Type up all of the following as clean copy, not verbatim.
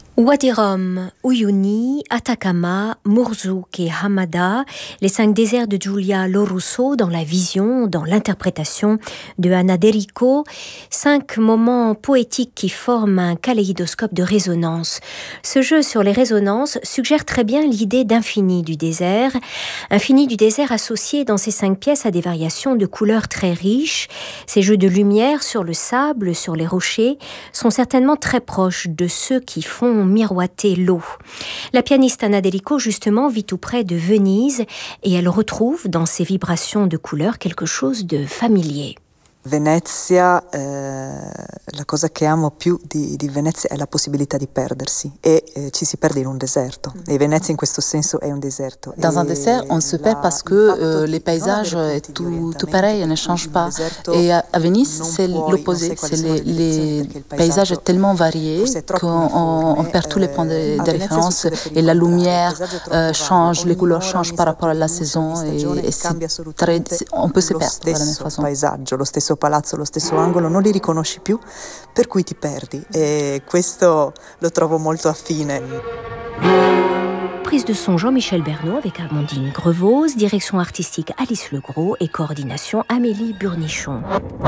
Wadi Rum, Uyuni, Atacama, Murzouk et Hamada, les 5 déserts de Giulia Lorusso dans la vision, dans l'interprétation de Anna D'Errico, 5 moments poétiques qui forment un kaléidoscope de résonance. Ce jeu sur les résonances suggère très bien l'idée d'infini du désert associé dans ces 5 pièces à des variations de couleurs très riches. Ces jeux de lumière sur le sable, sur les rochers, sont certainement très proches de ceux qui font miroiter l'eau. La pianiste Anna D'Errico, justement, vit tout près de Venise et elle retrouve dans ces vibrations de couleurs quelque chose de familier. Venezia, la cosa che amo più di Venezia è la possibilità di perdersi e ci si perde in un deserto e Venezia in questo senso è un deserto. Dans un désert, on se perd parce que les paysages tout pareil, ne changent pas. Et à Venise, c'est l'opposé. C'est les paysages tellement variés qu'on perd tous les points de référence et la lumière change, les couleurs changent par rapport à la saison et on peut se perdre de la même façon. Lo stesso palazzo, lo stesso angolo, non li riconosci più, per cui ti perdi e questo lo trovo molto affine. Prise de son Jean-Michel Bernot avec Amandine Grevose, direction artistique Alice Legros et coordination Amélie Burnichon.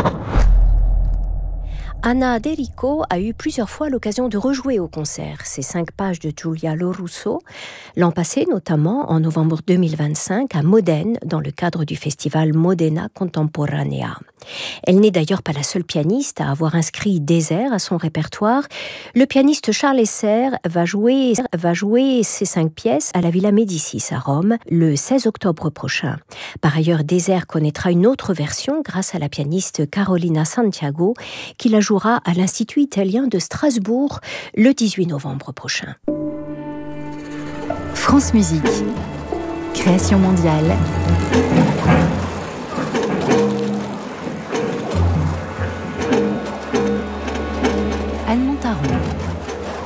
Anna D'Errico a eu plusieurs fois l'occasion de rejouer au concert ces 5 pages de Giulia Lorusso, l'an passé notamment en novembre 2025 à Modène dans le cadre du festival Modena Contemporanea. Elle n'est d'ailleurs pas la seule pianiste à avoir inscrit désert à son répertoire. Le pianiste Charles Esser va jouer ces 5 pièces à la Villa Médicis à Rome le 16 octobre prochain. Par ailleurs, désert connaîtra une autre version grâce à la pianiste Carolina Santiago qui la jouera à l'Institut italien de Strasbourg le 18 novembre prochain. France Musique, création mondiale.